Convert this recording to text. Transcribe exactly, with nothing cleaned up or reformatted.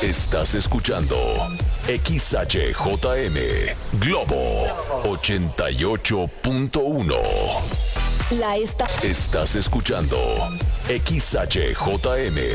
Estás escuchando X H J M Globo ochenta y ocho punto uno. La esta. Estás escuchando X H J M